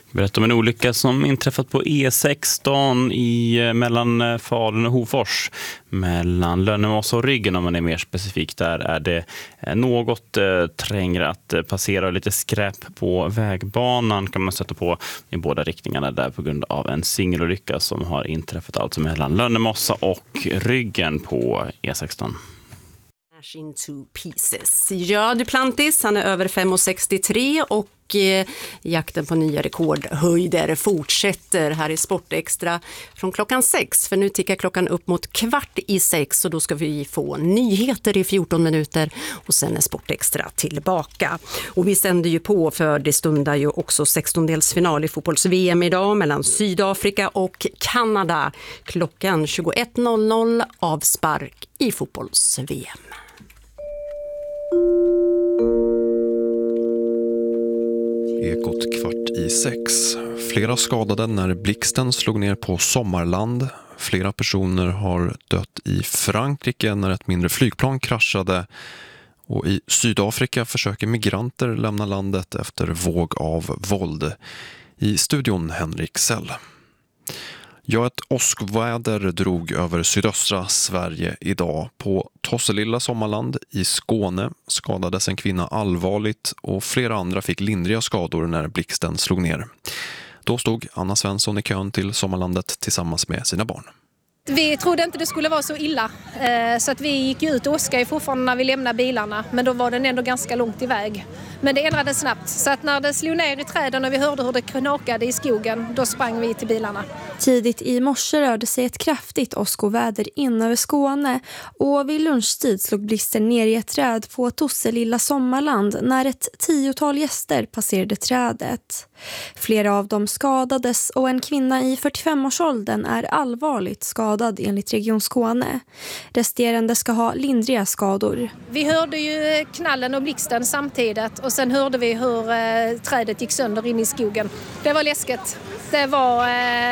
Berätta om en olycka som inträffat på E16 mellan Falun och Hofors. Mellan Lönnemossa och Ryggen, om man är mer specifik. Där är det något trängre att passera och lite skräp på vägbanan kan man sätta på i båda riktningarna där på grund av en singelolycka som har inträffat alltså mellan Lönnemossa och Ryggen på E16. Into pieces. Ja, Duplantis, han är över 5,63 och jakten på nya rekordhöjder fortsätter här i Sportextra från klockan 6. För nu tickar klockan upp mot 5:15 och då ska vi få nyheter i 14 minuter och sen är Sportextra tillbaka. Och vi sänder ju på för det stundar ju också 16-delsfinal i fotbolls-VM idag mellan Sydafrika och Kanada. Klockan 21.00 avspark i fotbolls-VM. Ekot 5:15. Flera skadade när blixten slog ner på Sommarland. Flera personer har dött i Frankrike när ett mindre flygplan kraschade. Och i Sydafrika försöker migranter lämna landet efter våg av våld. I studion Henrik Sell. Ja, ett åskväder drog över sydöstra Sverige idag. På Tosselilla Sommarland i Skåne skadades en kvinna allvarligt och flera andra fick lindriga skador när blixten slog ner. Då stod Anna Svensson i kön till Sommarlandet tillsammans med sina barn. Vi trodde inte det skulle vara så illa, så att vi gick ut och åskade fortfarande när vi lämnade bilarna. Men då var den ändå ganska långt iväg. Men det ändrades snabbt, så att när det slog ner i träden och vi hörde hur det knakade i skogen, då sprang vi till bilarna. Tidigt i morse rörde sig ett kraftigt åskoväder in över Skåne och vid lunchtid slog blixten ner i ett träd på Tosselilla Sommarland när ett 10-tal gäster passerade trädet. Flera av dem skadades och en kvinna i 45-årsåldern är allvarligt skadad enligt Region Skåne. Resterande ska ha lindriga skador. Vi hörde ju knallen och blixten samtidigt och sen hörde vi hur trädet gick sönder in i skogen. Det var läskigt. Det var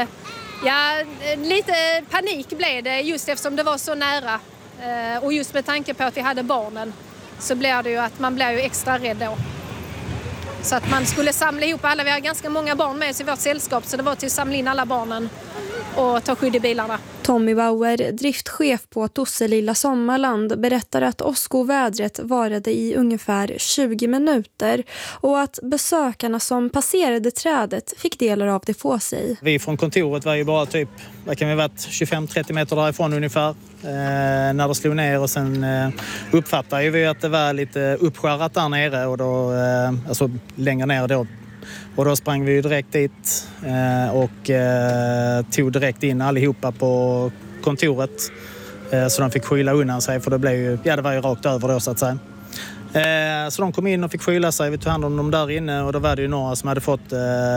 lite panik blev det just eftersom det var så nära. Och just med tanke på att vi hade barnen så blev det ju att man blev ju extra rädd då. Så att man skulle samla ihop alla, vi har ganska många barn med oss i vårt sällskap så det var till att samla in alla barnen och ta skydd i bilarna. Tommy Bauer, driftchef på Tosselilla Sommarland, berättar att åskovädret varade i ungefär 20 minuter och att besökarna som passerade trädet fick delar av det på sig. Vi från kontoret var ju bara typ, vad kan vi varit, 25-30 meter därifrån ungefär när det slog ner och sen uppfattade vi att det var lite uppskärrat där nere och då, alltså längre ner då. Och då sprang vi direkt dit och tog direkt in allihopa på kontoret så de fick skyla undan sig för det blev ju, det var ju rakt över då så att säga. Så de kom in och fick skyla sig, vi tog hand om dem där inne och då var det ju några som hade fått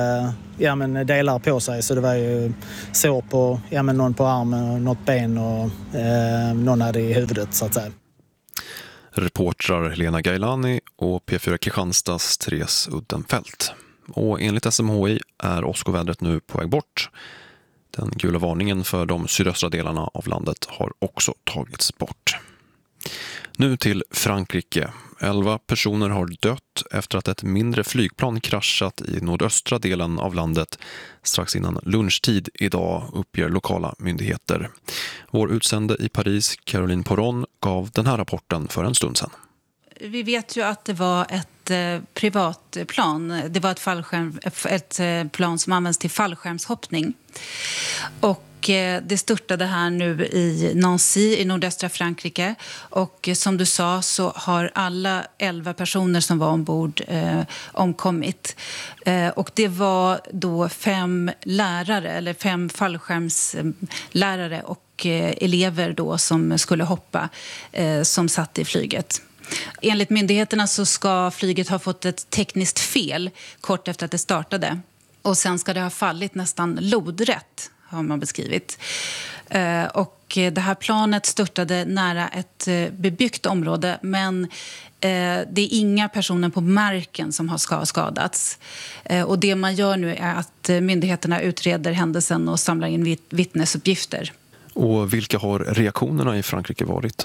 delar på sig så det var ju sår på, någon på armen, något ben och någon hade i huvudet så att säga. Reportrar Helena Gailani och P4 Kristianstads Therese Uddenfelt. Och enligt SMHI är åskovädret nu på väg bort. Den gula varningen för de sydöstra delarna av landet har också tagits bort. Nu till Frankrike. 11 personer har dött efter att ett mindre flygplan kraschat i nordöstra delen av landet strax innan lunchtid idag, uppger lokala myndigheter. Vår utsände i Paris, Caroline Poron, gav den här rapporten för en stund sedan. Vi vet ju att det var ett privatplan. Det var ett plan som används till fallskärmshoppning. Och det störtade här nu i Nancy i nordöstra Frankrike. Och som du sa så har alla 11 personer som var ombord omkommit. Och det var då 5 lärare eller 5 fallskärmslärare och elever då som skulle hoppa som satt i flyget. Enligt myndigheterna så ska flyget ha fått ett tekniskt fel kort efter att det startade. Och sen ska det ha fallit nästan lodrätt, har man beskrivit. Och det här planet störtade nära ett bebyggt område, men det är inga personer på marken som har skadats. Och det man gör nu är att myndigheterna utreder händelsen och samlar in vittnesuppgifter. Och vilka har reaktionerna i Frankrike varit?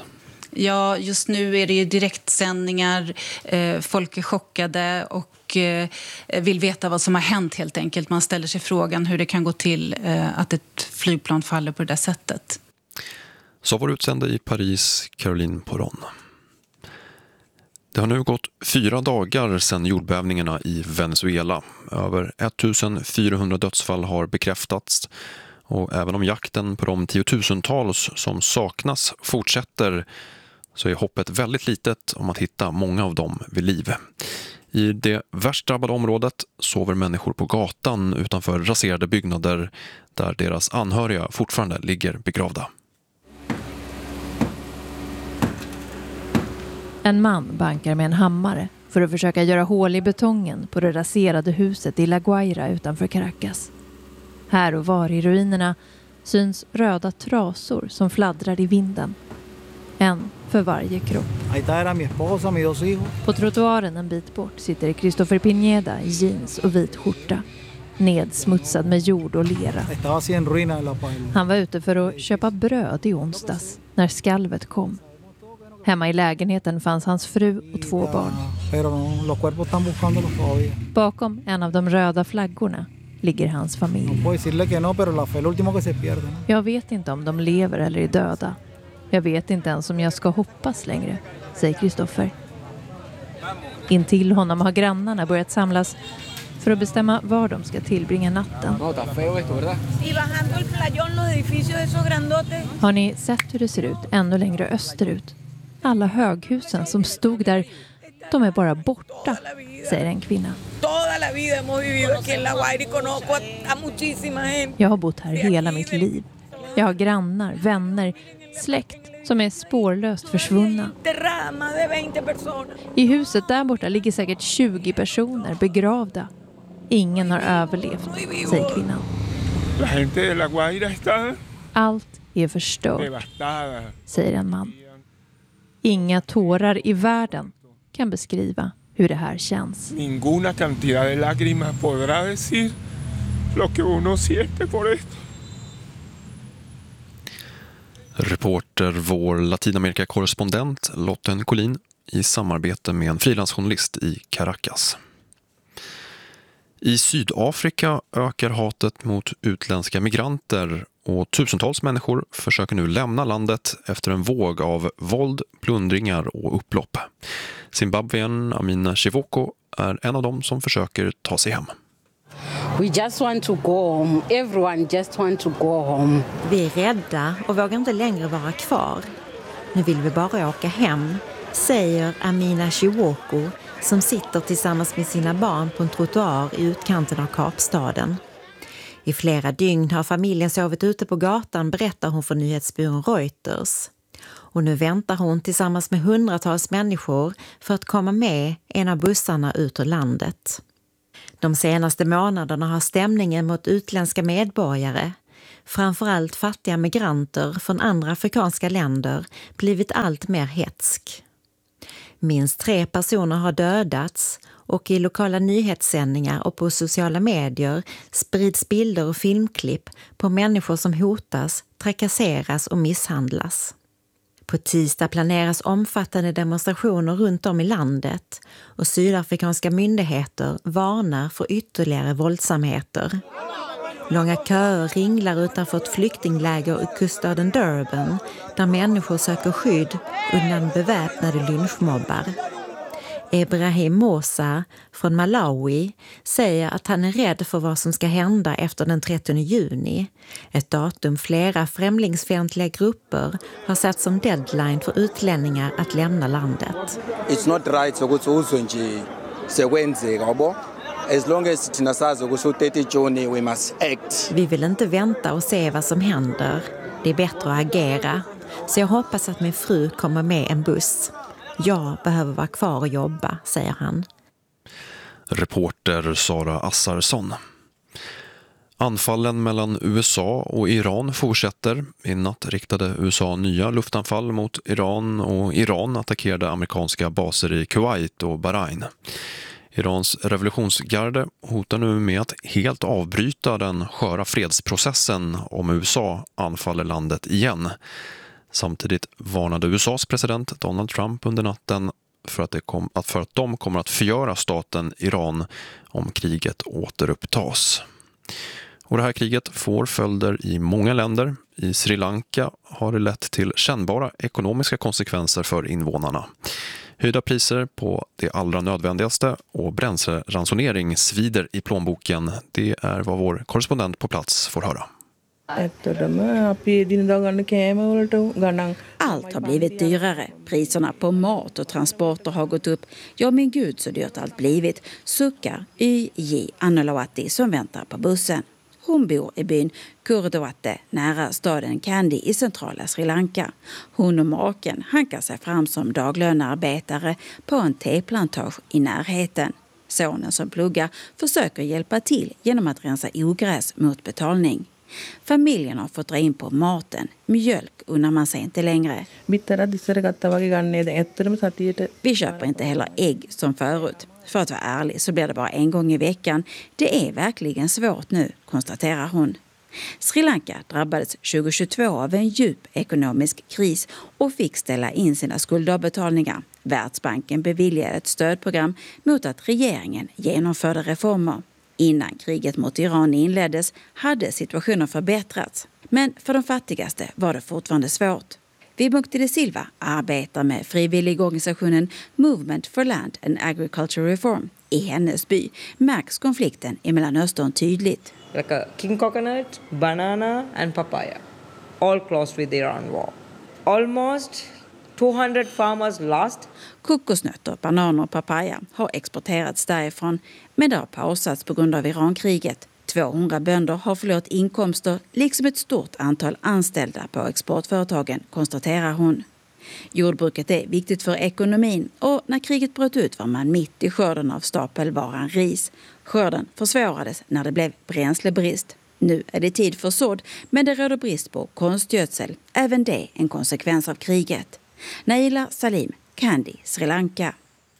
Ja, just nu är det ju direktsändningar. Folk är chockade och vill veta vad som har hänt helt enkelt. Man ställer sig frågan hur det kan gå till att ett flygplan faller på det där sättet. Så var utsända i Paris, Caroline Poron. Det har nu gått 4 dagar sedan jordbävningarna i Venezuela. Över 1400 dödsfall har bekräftats. Och även om jakten på de tiotusentals som saknas fortsätter så är hoppet väldigt litet om att hitta många av dem vid liv. I det värst drabbade området sover människor på gatan utanför raserade byggnader där deras anhöriga fortfarande ligger begravda. En man bankar med en hammare för att försöka göra hål i betongen på det raserade huset i La Guaira utanför Caracas. Här och var i ruinerna syns röda trasor som fladdrar i vinden. En för varje kropp. På trottoaren en bit bort sitter Christopher Pineda i jeans och vit skjorta. Nedsmutsad med jord och lera. Han var ute för att köpa bröd i onsdags när skalvet kom. Hemma i lägenheten fanns hans fru och 2 barn. Bakom en av de röda flaggorna ligger hans familj. Jag vet inte om de lever eller är döda. Jag vet inte ens om jag ska hoppas längre, säger Christopher. Intill honom har grannarna börjat samlas för att bestämma var de ska tillbringa natten. Har ni sett hur det ser ut ännu längre österut? Alla höghusen som stod där, de är bara borta, säger en kvinna. Jag har bott här hela mitt liv. Jag har grannar, vänner, släkt som är spårlöst försvunna. I huset där borta ligger säkert 20 personer begravda. Ingen har överlevt, säger kvinnan. Allt är förstört, säger en man. Inga tårar i världen kan beskriva hur det här känns. Ninguna cantidad de lágrimas podrá decir lo que uno siente por esto. Reporter vår Latinamerika-korrespondent Lotten Collin i samarbete med en frilansjournalist i Caracas. I Sydafrika ökar hatet mot utländska migranter och tusentals människor försöker nu lämna landet efter en våg av våld, plundringar och upplopp. Zimbabwien Amina Chivoko är en av dem som försöker ta sig hem. We just want to go home. Everyone just want to go home. Vi är rädda och vågar inte längre vara kvar. Nu vill vi bara åka hem, säger Amina Chivoko som sitter tillsammans med sina barn på en trottoar i utkanten av Kapstaden. I flera dygn har familjen sovit ute på gatan, berättar hon för nyhetsbyrån Reuters. Och nu väntar hon tillsammans med hundratals människor för att komma med en av bussarna ut ur landet. De senaste månaderna har stämningen mot utländska medborgare, framförallt fattiga migranter från andra afrikanska länder, blivit allt mer hetsk. Minst 3 personer har dödats och i lokala nyhetssändningar och på sociala medier sprids bilder och filmklipp på människor som hotas, trakasseras och misshandlas. På tisdag planeras omfattande demonstrationer runt om i landet och sydafrikanska myndigheter varnar för ytterligare våldsamheter. Långa köer ringlar utanför ett flyktingläger i kuststaden Durban där människor söker skydd undan beväpnade lynchmobbar. Ebrahim Mosa från Malawi säger att han är rädd för vad som ska hända efter den 30 juni. Ett datum flera främlingsfientliga grupper har satt som deadline för utlänningar att lämna landet. It's not right ukuthi uzonje sekwenzeka yabo. As long as tinasazi ukuthi 30 Juni we must act. Vi vill inte vänta och se vad som händer. Det är bättre att agera. Så jag hoppas att min fru kommer med en buss. Jag behöver vara kvar och jobba, säger han. Reporter Sara Assarsson. Anfallen mellan USA och Iran fortsätter. I natt riktade USA nya luftanfall mot Iran och Iran attackerade amerikanska baser i Kuwait och Bahrain. Irans revolutionsgarde hotar nu med att helt avbryta den sköra fredsprocessen om USA anfaller landet igen. Samtidigt varnade USAs president Donald Trump under natten för att de kommer att förgöra staten Iran om kriget återupptas. Och det här kriget får följder i många länder. I Sri Lanka har det lett till kännbara ekonomiska konsekvenser för invånarna. Höjda priser på det allra nödvändigaste och bränsleransonering svider i plånboken. Det är vad vår korrespondent på plats får höra. Allt har blivit dyrare. Priserna på mat och transporter har gått upp. Ja men gud så dyrt allt blivit. Suckar Y.J. Annolawati som väntar på bussen. Hon bor i byn Kurdawate nära staden Kandy i centrala Sri Lanka. Hon och maken hankar sig fram som daglönearbetare på en teplantage i närheten. Sonen som pluggar försöker hjälpa till genom att rensa ogräs mot betalning. Familjen har fått dra in på maten. Mjölk unnar man sig inte längre. Vi köper inte heller ägg som förut. För att vara ärlig så blir det bara en gång i veckan. Det är verkligen svårt nu, konstaterar hon. Sri Lanka drabbades 2022 av en djup ekonomisk kris och fick ställa in sina skuldavbetalningar. Världsbanken beviljade ett stödprogram mot att regeringen genomförde reformer. Innan kriget mot Iran inleddes hade situationen förbättrats. Men för de fattigaste var det fortfarande svårt. Vibukti de Silva arbetar med frivilligorganisationen Movement for Land and Agriculture Reform. I hennes by märks konflikten i Mellanöstern tydligt. Like a king coconut, banana and papaya. All close with the Iran war. Almost 200 farmers lost. Kokosnötter, bananer och papaya har exporterats därifrån, men det har pausats på grund av Irankriget. 200 bönder har förlorat inkomster, liksom ett stort antal anställda på exportföretagen, konstaterar hon. Jordbruket är viktigt för ekonomin och när kriget bröt ut var man mitt i skörden av stapelvaran ris. Skörden försvårades när det blev bränslebrist. Nu är det tid för sådd, men det råder brist på konstgödsel. Även det en konsekvens av kriget. Naila Salim, Kandy, Sri Lanka.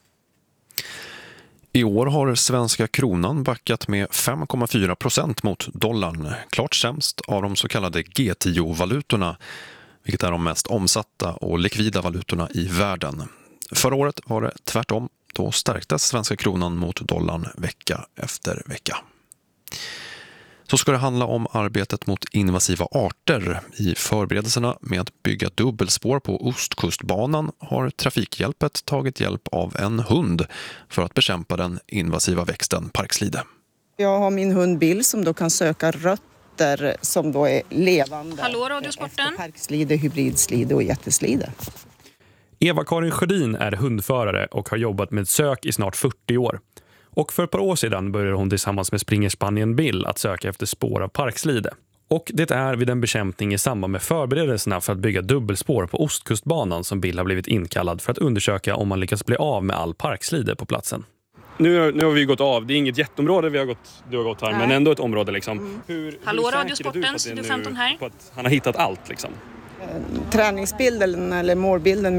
I år har svenska kronan backat med 5,4% mot dollarn. Klart sämst av de så kallade G10-valutorna, vilket är de mest omsatta och likvida valutorna i världen. Förra året var det tvärtom. Då stärktes svenska kronan mot dollarn vecka efter vecka. Så ska det handla om arbetet mot invasiva arter. I förberedelserna med att bygga dubbelspår på Ostkustbanan har Trafikhjälpet tagit hjälp av en hund för att bekämpa den invasiva växten parkslide. Jag har min hund Bill som då kan söka rötter som då är levande. Hallå Radiosporten. Parkslide, hybridslide och jätteslide. Eva-Karin Sjödin är hundförare och har jobbat med sök i snart 40 år. Och för ett par år sedan började hon tillsammans med springerspanien Bill att söka efter spår av parkslide. Och det är vid en bekämpning i samband med förberedelserna för att bygga dubbelspår på Ostkustbanan som Bill har blivit inkallad för att undersöka om man lyckas bli av med all parkslide på platsen. Nu har vi gått av. Det är inget jätteområde du har gått här, men ändå ett område liksom. Hallå Radiosporten, Studio 15 här. På att han har hittat allt liksom? Träningsbilden eller målbilden